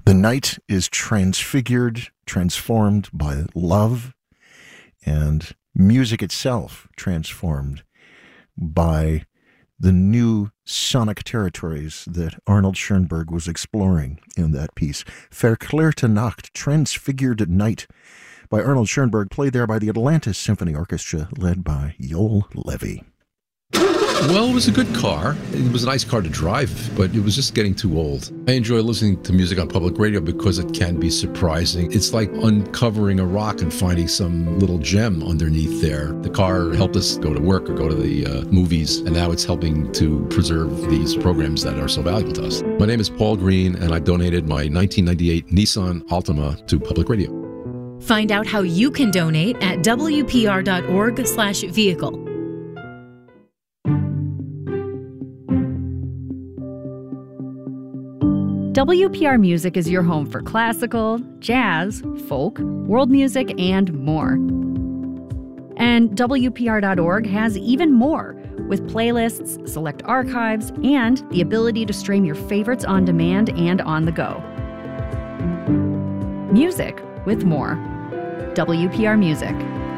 The night is transfigured, transformed by love, and music itself transformed by the new sonic territories that Arnold Schoenberg was exploring in that piece. Verklärte Nacht, Transfigured Night, by Arnold Schoenberg, played there by the Atlantis Symphony Orchestra, led by Joel Levy. Well, it was a good car. It was a nice car to drive, but it was just getting too old. I enjoy listening to music on public radio because it can be surprising. It's like uncovering a rock and finding some little gem underneath there. The car helped us go to work or go to the movies, and now it's helping to preserve these programs that are so valuable to us. My name is Paul Green, and I donated my 1998 Nissan Altima to public radio. Find out how you can donate at wpr.org/vehicle. WPR Music is your home for classical, jazz, folk, world music, and more. And WPR.org has even more, with playlists, select archives, and the ability to stream your favorites on demand and on the go. Music with more. WPR Music.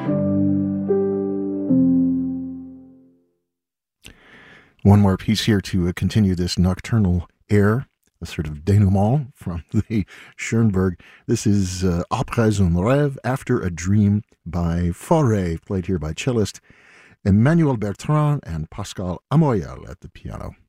One more piece here to continue this nocturnal air, a sort of denouement from the Schoenberg. This is Après un rêve, After a Dream, by Fauré, played here by cellist Emmanuel Bertrand and Pascal Amoyal at the piano.